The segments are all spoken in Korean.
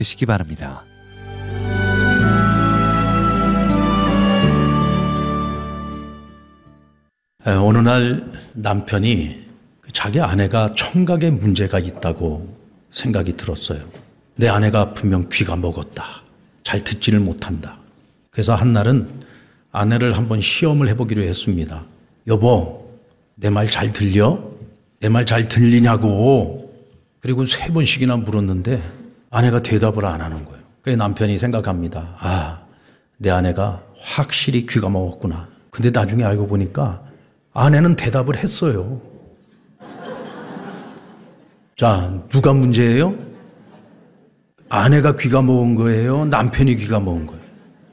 시기 바랍니다. 어느 날 남편이 자기 아내가 청각에 문제가 있다고 생각이 들었어요. 내 아내가 분명 귀가 먹었다. 잘 듣지를 못한다. 그래서 한날은 아내를 한번 시험을 해보기로 했습니다. 여보, 내 말 잘 들려? 내 말 잘 들리냐고. 그리고 3번씩이나 물었는데 아내가 대답을 안 하는 거예요. 그래서 남편이 생각합니다. 내 아내가 확실히 귀가 먹었구나. 근데 나중에 알고 보니까 아내는 대답을 했어요. 자, 누가 문제예요? 아내가 귀가 먹은 거예요? 남편이 귀가 먹은 거예요?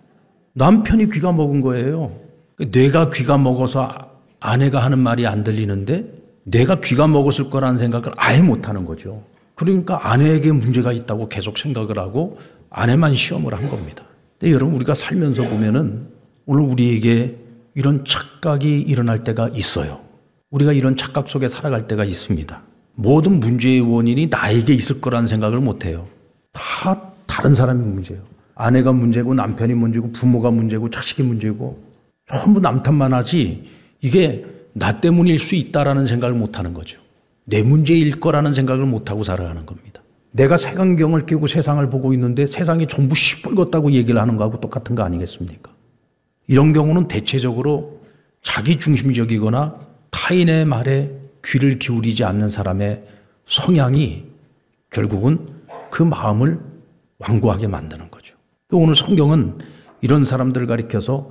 남편이 귀가 먹은 거예요. 내가 귀가 먹어서 아내가 하는 말이 안 들리는데 내가 귀가 먹었을 거라는 생각을 아예 못 하는 거죠. 그러니까 아내에게 문제가 있다고 계속 생각을 하고 아내만 시험을 한 겁니다. 근데 여러분, 우리가 살면서 보면은 오늘 우리에게 이런 착각이 일어날 때가 있어요. 우리가 이런 착각 속에 살아갈 때가 있습니다. 모든 문제의 원인이 나에게 있을 거라는 생각을 못 해요. 다 다른 사람이 문제예요. 아내가 문제고 남편이 문제고 부모가 문제고 자식이 문제고 전부 남 탓만 하지 이게 나 때문일 수 있다라는 생각을 못 하는 거죠. 내 문제일 거라는 생각을 못 하고 살아가는 겁니다. 내가 색안경을 끼고 세상을 보고 있는데 세상이 전부 시뻘겋다고 얘기를 하는 거하고 똑같은 거 아니겠습니까? 이런 경우는 대체적으로 자기 중심적이거나 타인의 말에 귀를 기울이지 않는 사람의 성향이 결국은 그 마음을 완고하게 만드는 거죠. 오늘 성경은 이런 사람들을 가리켜서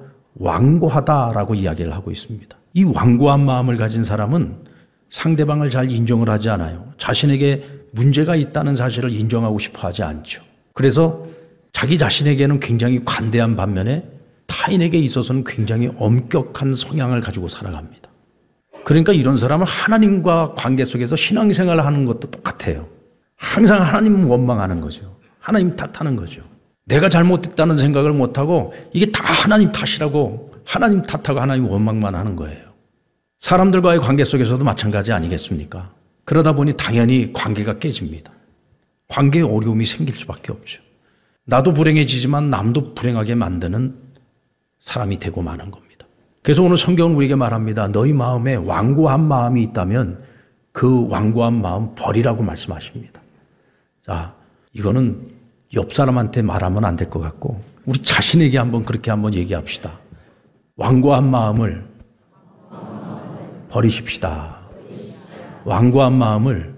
완고하다라고 이야기를 하고 있습니다. 이 완고한 마음을 가진 사람은 상대방을 잘 인정을 하지 않아요. 자신에게 문제가 있다는 사실을 인정하고 싶어 하지 않죠. 그래서 자기 자신에게는 굉장히 관대한 반면에 타인에게 있어서는 굉장히 엄격한 성향을 가지고 살아갑니다. 그러니까 이런 사람은 하나님과 관계 속에서 신앙생활을 하는 것도 똑같아요. 항상 하나님 원망하는 거죠. 하나님 탓하는 거죠. 내가 잘못했다는 생각을 못하고 이게 다 하나님 탓이라고 하나님 탓하고 하나님 원망만 하는 거예요. 사람들과의 관계 속에서도 마찬가지 아니겠습니까? 그러다 보니 당연히 관계가 깨집니다. 관계에 어려움이 생길 수밖에 없죠. 나도 불행해지지만 남도 불행하게 만드는 사람이 되고 마는 겁니다. 그래서 오늘 성경은 우리에게 말합니다. 너희 마음에 완고한 마음이 있다면 그 완고한 마음 버리라고 말씀하십니다. 자, 이거는 옆 사람한테 말하면 안 될 것 같고 우리 자신에게 한번 그렇게 한번 얘기합시다. 완고한 마음을 버리십시다. 완고한 마음을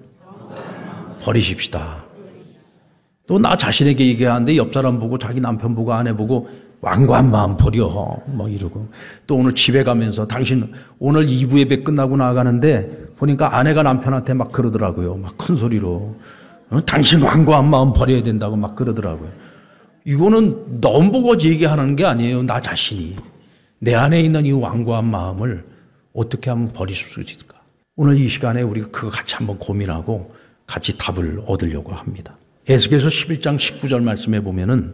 버리십시다. 또 나 자신에게 얘기하는데 옆 사람 보고 자기 남편 보고 아내 보고 완고한 마음 버려 막 이러고 또 오늘 집에 가면서 당신 오늘 2부 예배 끝나고 나가는데 보니까 아내가 남편한테 막 그러더라고요. 막 큰 소리로 당신 완고한 마음 버려야 된다고 막 그러더라고요. 이거는 남 보고 얘기하는 게 아니에요. 나 자신이 내 안에 있는 이 완고한 마음을 어떻게 하면 버릴 수 있을까? 오늘 이 시간에 우리가 그거 같이 한번 고민하고 같이 답을 얻으려고 합니다. 에스겔서 11장 19절 말씀에 보면은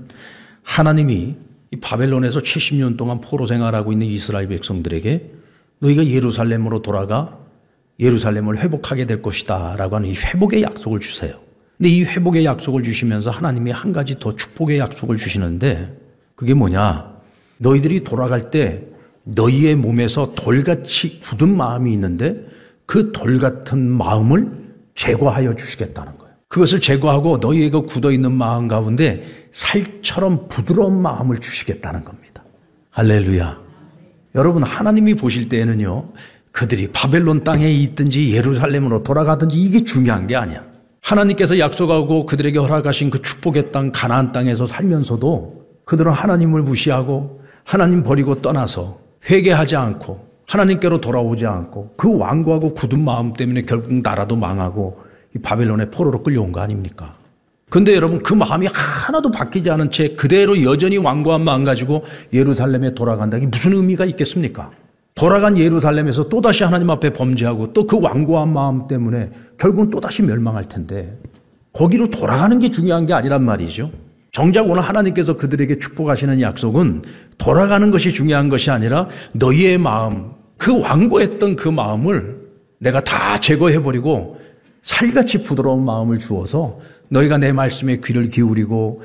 하나님이 이 바벨론에서 70년 동안 포로 생활하고 있는 이스라엘 백성들에게 너희가 예루살렘으로 돌아가 예루살렘을 회복하게 될 것이다 라고 하는 이 회복의 약속을 주세요. 근데 이 회복의 약속을 주시면서 하나님이 한 가지 더 축복의 약속을 주시는데 그게 뭐냐? 너희들이 돌아갈 때 너희의 몸에서 돌같이 굳은 마음이 있는데 그 돌 같은 마음을 제거하여 주시겠다는 거예요. 그것을 제거하고 너희에게 굳어있는 마음 가운데 살처럼 부드러운 마음을 주시겠다는 겁니다. 할렐루야. 여러분, 하나님이 보실 때에는요, 그들이 바벨론 땅에 있든지 예루살렘으로 돌아가든지 이게 중요한 게 아니야. 하나님께서 약속하고 그들에게 허락하신 그 축복의 땅 가나안 땅에서 살면서도 그들은 하나님을 무시하고 하나님 버리고 떠나서 회개하지 않고 하나님께로 돌아오지 않고 그 완고하고 굳은 마음 때문에 결국 나라도 망하고 이 바벨론의 포로로 끌려온 거 아닙니까? 근데 여러분, 그 마음이 하나도 바뀌지 않은 채 그대로 여전히 완고한 마음 가지고 예루살렘에 돌아간다. 이게 무슨 의미가 있겠습니까? 돌아간 예루살렘에서 또다시 하나님 앞에 범죄하고 또 그 완고한 마음 때문에 결국은 또다시 멸망할 텐데 거기로 돌아가는 게 중요한 게 아니란 말이죠. 정작 오늘 하나님께서 그들에게 축복하시는 약속은 돌아가는 것이 중요한 것이 아니라 너희의 마음, 그 완고했던 그 마음을 내가 다 제거해버리고 살같이 부드러운 마음을 주어서 너희가 내 말씀에 귀를 기울이고